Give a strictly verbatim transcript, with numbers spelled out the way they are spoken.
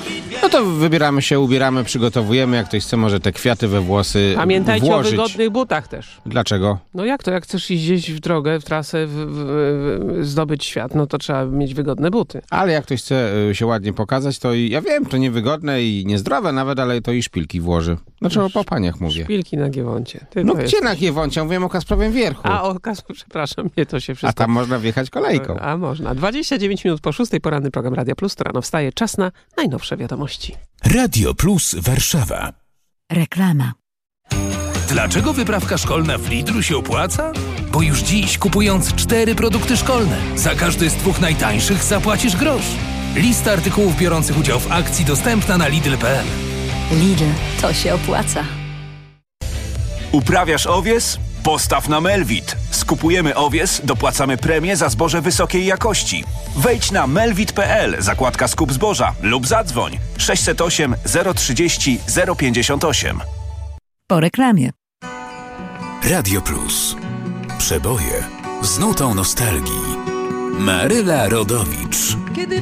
No to wybieramy się, ubieramy, przygotowujemy. Jak ktoś chce, może te kwiaty we włosy Pamiętajcie włożyć. o wygodnych butach też. Dlaczego? No jak to, jak chcesz iść gdzieś w drogę, w trasę, w, w, w, zdobyć świat, no to trzeba mieć wygodne buty. Ale jak ktoś chce się ładnie pokazać, to i, ja wiem, to niewygodne i niezdrowe nawet, ale to i szpilki włoży. Znaczy o papaniach mówię. Szpilki na Giewoncie. Ty No to gdzie jest... na Giewoncie? Mówiłem o Kasprowym Wierchu. A o Kasprze, przepraszam, nie, to się wszystko... A tam można wjechać kolejką. A można. dwadzieścia dziewięć minut po szóstej, poranny program Radia Plus, to rano wstaje. Czas na najnowsze wiadomości. Radio Plus Warszawa. Reklama. Dlaczego wyprawka szkolna w Lidlu się opłaca? Bo już dziś, kupując cztery produkty szkolne, za każdy z dwóch najtańszych zapłacisz grosz. Lista artykułów biorących udział w akcji dostępna na lidl kropka p l. Lidl, to się opłaca. Uprawiasz owies? Postaw na Melvit. Skupujemy owies, dopłacamy premię za zboże wysokiej jakości. Wejdź na melvit kropka p l, zakładka skup zboża lub zadzwoń sześć zero osiem zero trzydzieści zero pięćdziesiąt osiem. Po reklamie. Radio Plus. Przeboje z nutą nostalgii. Maryla Rodowicz. Kiedy